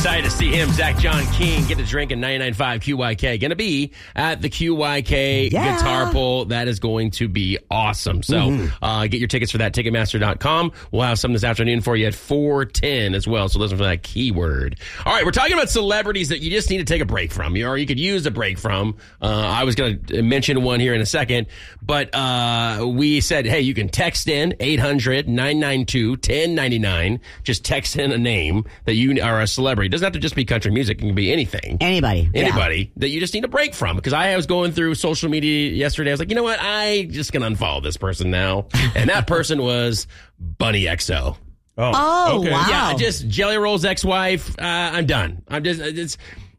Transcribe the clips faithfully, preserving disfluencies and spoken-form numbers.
Excited to see him, Zach John King, get a drink in ninety-nine point five Q Y K. Going to be at the Q Y K yeah. Guitar Pull. That is going to be awesome. So mm-hmm. uh, get your tickets for that, Ticketmaster dot com. We'll have some this afternoon for you at four ten as well. So listen for that keyword. All right, we're talking about celebrities that you just need to take a break from, or you could use a break from. Uh, I was going to mention one here in a second, but uh, we said, hey, you can text in eight hundred, nine nine two, one oh nine nine. Just text in a name that you are a celebrity. It doesn't have to just be country music. It can be anything. Anybody. Anybody yeah. that you just need a break from. Because I was going through social media yesterday. I was like, you know what? I just going to unfollow this person now. And that person was Bunny X O. Oh, oh okay. wow. Yeah, just Jelly Roll's ex-wife. Uh, I'm done. I'm just, it's,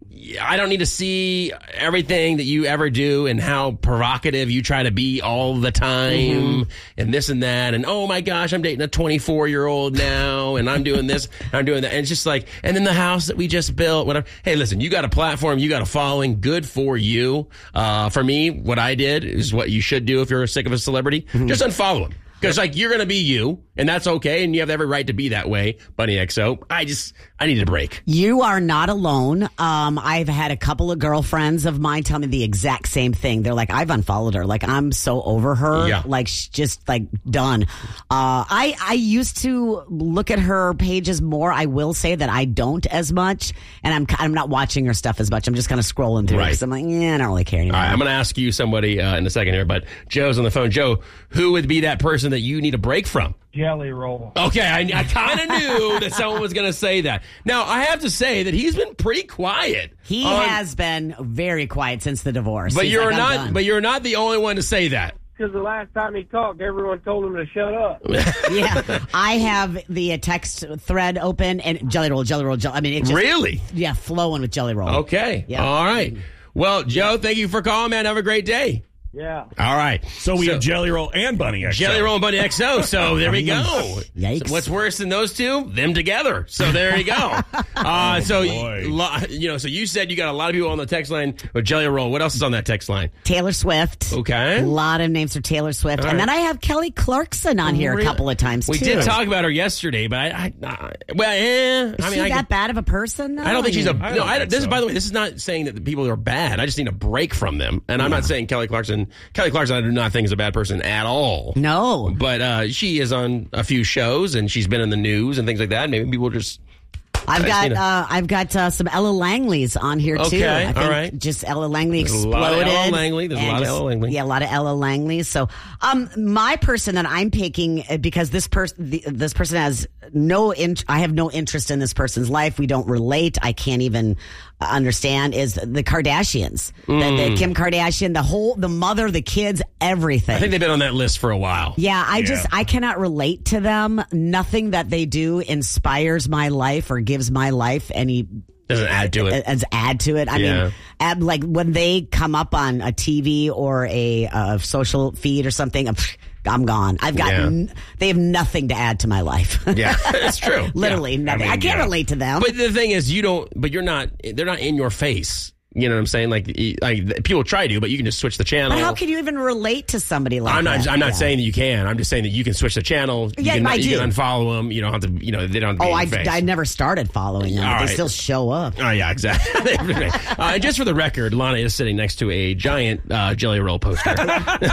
I don't need to see everything that you ever do and how provocative you try to be all the time mm-hmm. and this and that. And, oh, my gosh, I'm dating a twenty-four-year-old now and I'm doing this and I'm doing that. And it's just like, and then the house that we just built, whatever. Hey, listen, you got a platform, you got a following. Good for you. Uh, for me, what I did is what you should do if you're sick of a celebrity. Mm-hmm. Just unfollow him. Because, like, you're going to be you, and that's okay, and you have every right to be that way, Bunny X O. I just, I need a break. You are not alone. Um, I've had a couple of girlfriends of mine tell me the exact same thing. They're like, I've unfollowed her. Like, I'm so over her. Yeah. Like, she's just, like, done. Uh, I, I used to look at her pages more. I will say that I don't as much, and I'm I'm not watching her stuff as much. I'm just kind of scrolling through right. because I'm like, yeah, I don't really care anymore. All right, I'm going to ask you somebody uh, in a second here, but Joe's on the phone. Joe, who would be that person that you need a break from? Jelly Roll. Okay, I, I kind of knew that someone was going to say that. Now, I have to say that he's been pretty quiet. He on, has been very quiet since the divorce. But He's you're like, not. But you're not the only one to say that. Because the last time he talked, everyone told him to shut up. Yeah, I have the uh, text thread open and Jelly Roll, Jelly Roll, Jelly. I mean, it just really, yeah, flowing with Jelly Roll. Okay, yeah. All right. Well, Joe, thank you for calling, man. Have a great day. Yeah. All right. So we so, have Jelly Roll and Bunny X O. Jelly Roll and Bunny X O. So there we go. Yikes. So what's worse than those two? Them together. So there you go. Uh, oh, so boy. you know, so you said you got a lot of people on the text line with Jelly Roll. What else is on that text line? Taylor Swift. Okay. A lot of names for Taylor Swift. All and right. then I have Kelly Clarkson on here really? a couple of times, we too. We did talk about her yesterday, but I, I, I well, eh. Is I mean, she I that can, bad of a person? Though? I don't think I she's a. mean, I No, I, think this so. is, by the way, this is not saying that the people are bad. I just need a break from them. And I'm yeah. not saying Kelly Clarkson, Kelly Clarkson, I do not think is a bad person at all. No. But uh, she is on a few shows and she's been in the news and things like that. Maybe people just. I've got you know. uh, I've got uh, some Ella Langley's on here too. Okay, I think all right. Just Ella Langley There's exploded. a lot of Ella Langley. There's a and lot of just- Ella Langley. Yeah, a lot of Ella Langley. So, um, my person that I'm picking uh, because this person this person has no int- I have no interest in this person's life. We don't relate. I can't even uh, understand. Is the Kardashians, Mm. the, the Kim Kardashian, the whole the mother, the kids, everything. I think they've been on that list for a while. Yeah, I Yeah. just, I cannot relate to them. Nothing that they do inspires my life or gives my life any Doesn't add to it. as add to it. I Yeah. mean, ab, like when they come up on a T V or a uh, social feed or something, I'm, I'm gone. I've got, Yeah. n- they have nothing to add to my life. Yeah, it's true. Literally Yeah. nothing. I, I mean, can't yeah. relate to them. But the thing is, you don't, but you're not, they're not in your face. You know what I'm saying? Like, y- like people try to, but you can just switch the channel. But how can you even relate to somebody like I'm not. that? I'm not Yeah. saying that you can. I'm just saying that you can switch the channell. You Yeah, can, I you do. can unfollow them. You don't have to. You know, they don't. Have to be Oh, in I, your face. I never started following them. All But right. They still show up. Oh yeah, exactly. uh, just for the record, Lana is sitting next to a giant uh, Jelly Roll poster. I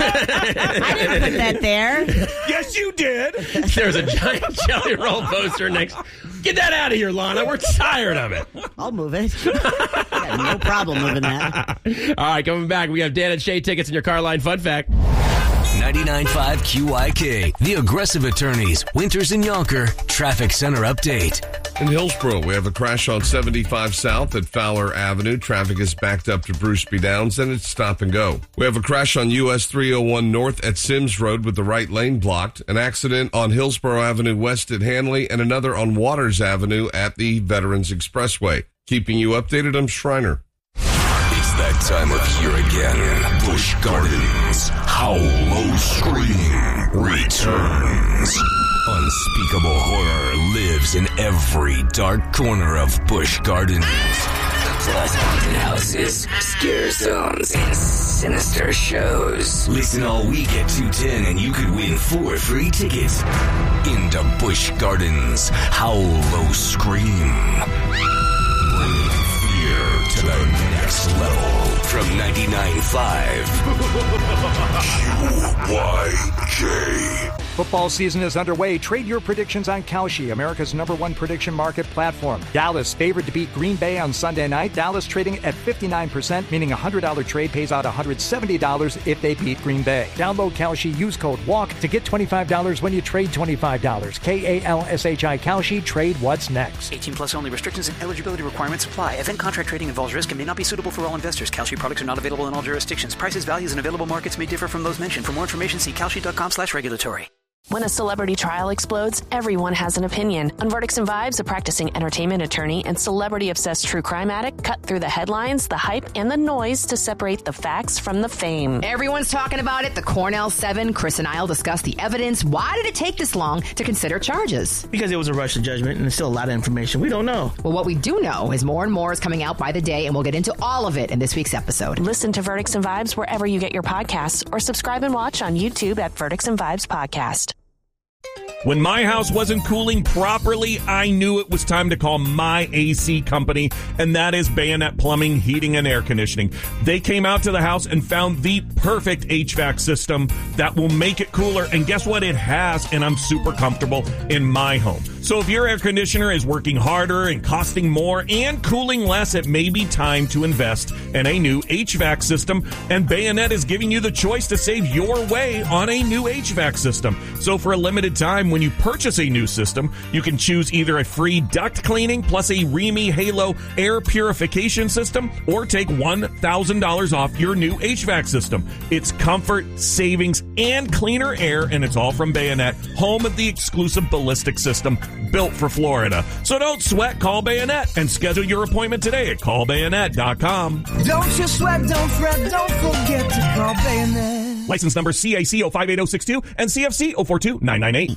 didn't put that there. Yes, you did. There's a giant Jelly Roll poster next. Get that out of here, Lana. We're tired of it. I'll move it. I got no problem moving that. All right, coming back, we have Dan and Shay tickets in your car line. Fun fact. ninety-nine point five Q Y K, The Aggressive Attorneys, Winters and Yonker, Traffic Center Update. In Hillsborough, we have a crash on seventy-five South at Fowler Avenue. Traffic is backed up to Bruce B. Downs, and it's stop and go. We have a crash on U S three oh one North at Sims Road with the right lane blocked. An accident on Hillsborough Avenue West at Hanley, and another on Waters Avenue at the Veterans Expressway. Keeping you updated, I'm Schreiner. It's that time of year again. Busch Gardens. How Low Scream returns. Unspeakable horror lives in every dark corner of Busch Gardens. Plus haunted houses, scare zones, and sinister shows. Listen all week at two ten and you could win four free tickets into Busch Gardens. How Low Scream. ninety-nine point five. Q Y K. Football season is underway. Trade your predictions on Kalshi, America's number one prediction market platform. Dallas favored to beat Green Bay on Sunday night. Dallas trading at fifty-nine percent, meaning a one hundred dollars trade pays out one hundred seventy dollars if they beat Green Bay. Download Kalshi, use code WALK to get twenty-five dollars when you trade twenty-five dollars. K A L S H I Kalshi, trade what's next. eighteen plus only. Restrictions and eligibility requirements apply. Event contract trading involves risk and may not be suitable for all investors. Kalshi products are not available in all jurisdictions. Prices, values, and available markets may differ from those mentioned. For more information, see kalshi.com slash regulatory. When a celebrity trial explodes, everyone has an opinion. On Verdicts and Vibes, a practicing entertainment attorney and celebrity-obsessed true crime addict cut through the headlines, the hype, and the noise to separate the facts from the fame. Everyone's talking about it. The Cornell Seven, Chris and I will discuss the evidence. Why did it take this long to consider charges? Because it was a rush to judgment, and there's still a lot of information we don't know. Well, what we do know is more and more is coming out by the day, and we'll get into all of it in this week's episode. Listen to Verdicts and Vibes wherever you get your podcasts, or subscribe and watch on YouTube at Verdicts and Vibes Podcast. When my house wasn't cooling properly, I knew it was time to call my A C company, and that is Bayonet Plumbing, Heating, and Air Conditioning. They came out to the house and found the perfect H V A C system that will make it cooler, and guess what? It has, and I'm super comfortable in my home. So if your air conditioner is working harder and costing more and cooling less, it may be time to invest in a new H V A C system, and Bayonet is giving you the choice to save your way on a new H V A C system. So for a limited time, when you purchase a new system, you can choose either a free duct cleaning plus a Remy Halo air purification system, or take one thousand dollars off your new H V A C system. It's comfort, savings, and cleaner air, and it's all from Bayonet, home of the exclusive ballistic system built for Florida. So don't sweat, call Bayonet and schedule your appointment today at call bayonet dot com. Don't you sweat, don't fret, don't forget to call Bayonet. License number C A C zero five eight zero six two and C F C zero four two nine nine eight.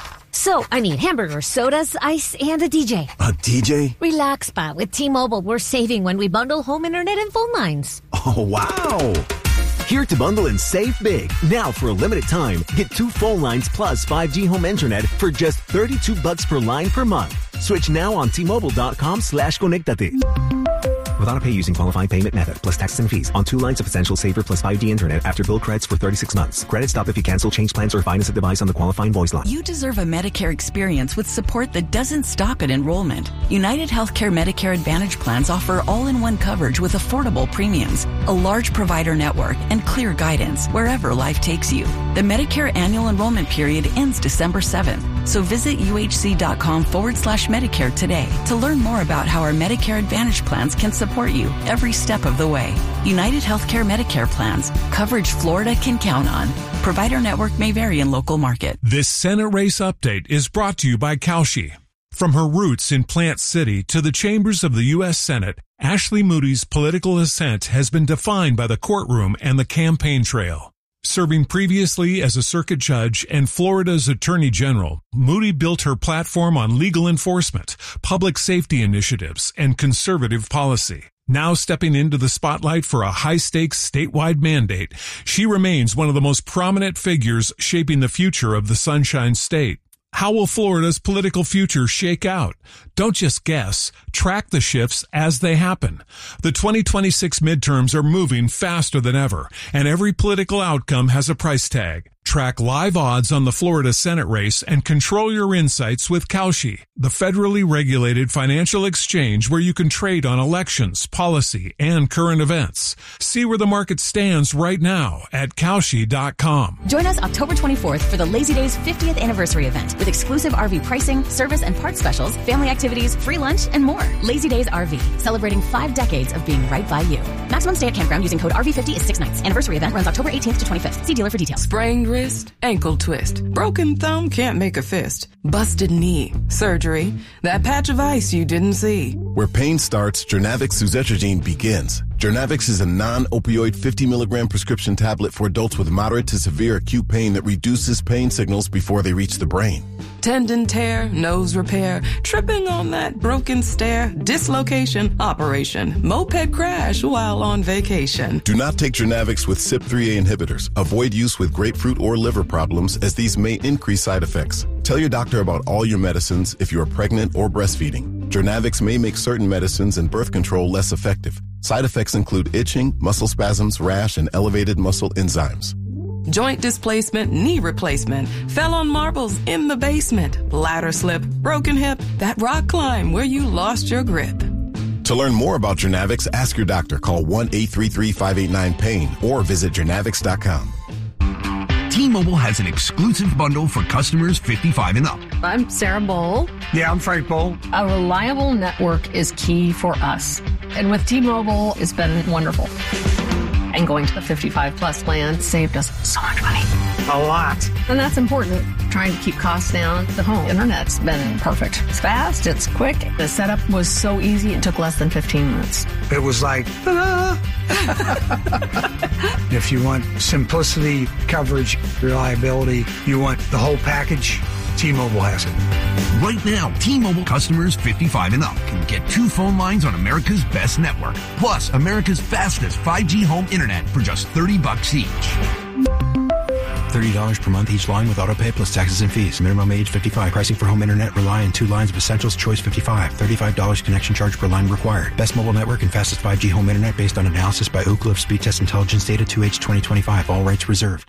So, I need hamburgers, sodas, ice, and a D J. A D J? Relax, Spot. With T-Mobile, we're saving when we bundle home internet and phone lines. Oh, wow. Here to bundle and save big. Now, for a limited time, get two phone lines plus five G home internet for just thirty-two bucks per line per month. Switch now on T-Mobile.com slash Conectate. With auto pay using qualifying payment method, plus taxes and fees on two lines of Essential Saver plus five G internet after bill credits for thirty-six months. Credits stop if you cancel, change plans, or finance a device on the qualifying voice line. You deserve a Medicare experience with support that doesn't stop at enrollment. United Healthcare Medicare Advantage plans offer all-in-one coverage with affordable premiums, a large provider network, and clear guidance wherever life takes you. The Medicare annual enrollment period ends December seventh. So visit uhc.com forward slash Medicare today to learn more about how our Medicare Advantage plans can support you every step of the way. United Healthcare Medicare plans. Coverage Florida can count on. Provider network may vary in local market. This Senate race update is brought to you by Kalshi. From her roots in Plant City to the chambers of the U S Senate, Ashley Moody's political ascent has been defined by the courtroom and the campaign trail. Serving previously as a circuit judge and Florida's attorney general, Moody built her platform on legal enforcement, public safety initiatives, and conservative policy. Now stepping into the spotlight for a high-stakes statewide mandate, she remains one of the most prominent figures shaping the future of the Sunshine State. How will Florida's political future shake out? Don't just guess. Track the shifts as they happen. The twenty twenty-six midterms are moving faster than ever, and every political outcome has a price tag. Track live odds on the Florida Senate race and control your insights with Kalshi, the federally regulated financial exchange where you can trade on elections, policy, and current events. See where the market stands right now at Kalshi dot com. Join us October twenty-fourth for the Lazy Days fiftieth anniversary event with exclusive R V pricing, service and parts specials, family activities, free lunch, and more. Lazy Days R V, celebrating five decades of being right by you. Maximum stay at campground using code R V fifty is six nights. Anniversary event runs October eighteenth to twenty-fifth. See dealer for details. Sprained wrist, ankle twist, broken thumb can't make a fist, busted knee, surgery, that patch of ice you didn't see. Where pain starts, Jernavix suzetrigine begins. Jernavix is a non-opioid fifty milligram prescription tablet for adults with moderate to severe acute pain that reduces pain signals before they reach the brain. Tendon tear, nose repair, tripping on that broken stair, dislocation, operation, moped crash while on vacation. Do not take Jernavix with C Y P three A inhibitors. Avoid use with grapefruit or liver problems as these may increase side effects. Tell your doctor about all your medicines if you are pregnant or breastfeeding. Jernavix may make certain medicines and birth control less effective. Side effects include itching, muscle spasms, rash, and elevated muscle enzymes. Joint displacement, knee replacement, fell on marbles in the basement, ladder slip, broken hip, that rock climb where you lost your grip. To learn more about Jernavix, ask your doctor. Call one eight three three, five eight nine, pain or visit Jernavix dot com. T-Mobile has an exclusive bundle for customers fifty-five and up. I'm Sarah Bowl. Yeah, I'm Frank Bowl. A reliable network is key for us. And with T-Mobile, it's been wonderful. And going to the fifty-five plus plan saved us so much money. A lot. And that's important. Trying to keep costs down. The home internet's been perfect. It's fast. It's quick. The setup was so easy. It took less than fifteen minutes. It was like, ta-da! If you want simplicity, coverage, reliability, you want the whole package, T-Mobile has it. Right now, T-Mobile customers fifty-five and up can get two phone lines on America's best network, plus America's fastest five G home internet for just thirty bucks each. thirty dollars per month each line with autopay plus taxes and fees. Minimum age fifty-five. Pricing for home internet rely on two lines of Essentials Choice fifty-five. thirty-five dollars connection charge per line required. Best mobile network and fastest five G home internet based on analysis by Oak Cliff Speed Test Intelligence Data two H twenty twenty-five. All rights reserved.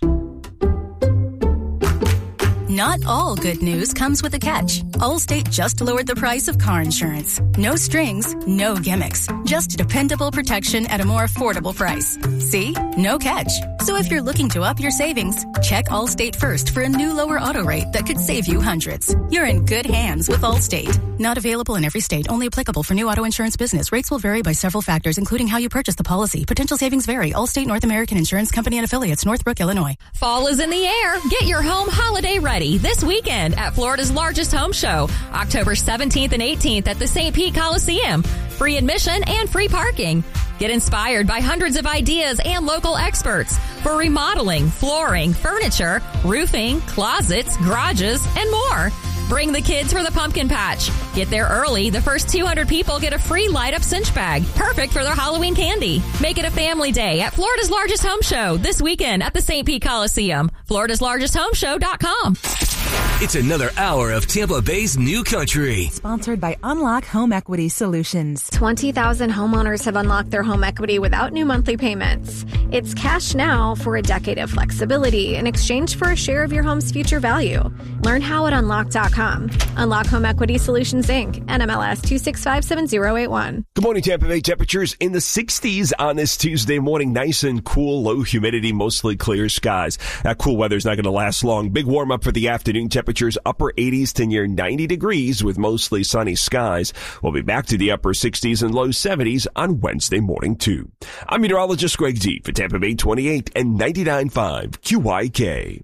Not all good news comes with a catch. Allstate just lowered the price of car insurance. No strings, no gimmicks. Just dependable protection at a more affordable price. See? No catch. So if you're looking to up your savings, check Allstate first for a new lower auto rate that could save you hundreds. You're in good hands with Allstate. Not available in every state. Only applicable for new auto insurance business. Rates will vary by several factors, including how you purchase the policy. Potential savings vary. Allstate North American Insurance Company and Affiliates, Northbrook, Illinois. Fall is in the air. Get your home holiday ready this weekend at Florida's largest home show, October seventeenth and eighteenth at the Saint Pete Coliseum. Free admission and free parking. Get inspired by hundreds of ideas and local experts for remodeling, flooring, furniture, roofing, closets, garages, and more. Bring the kids for the pumpkin patch. Get there early. The first two hundred people get a free light-up cinch bag. Perfect for their Halloween candy. Make it a family day at Florida's largest home show this weekend at the Saint Pete Coliseum. Florida's largest home show dot com. It's another hour of Tampa Bay's New Country. Sponsored by Unlock Home Equity Solutions. twenty thousand homeowners have unlocked their home equity without new monthly payments. It's cash now for a decade of flexibility in exchange for a share of your home's future value. Learn how at unlock dot com. Unlock Home Equity Solutions, Incorporated. N M L S two six five seven zero eight one. Good morning, Tampa Bay. Temperatures in the sixties on this Tuesday morning. Nice and cool, low humidity, mostly clear skies. That cool weather's not going to last long. Big warm up for the afternoon. Temperatures upper eighties to near ninety degrees with mostly sunny skies. We'll be back to the upper sixties and low seventies on Wednesday morning, too. I'm meteorologist Greg D for Tampa Bay twenty-eight and ninety-nine point five Q Y K.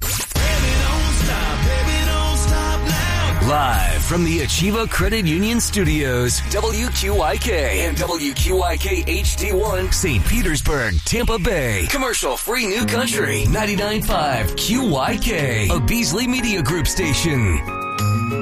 Live from the Achieva Credit Union Studios, W Q I K and W Q I K H D one, Saint Petersburg, Tampa Bay. Commercial-free New Country, ninety-nine point five Q Y K, a Beasley Media Group station.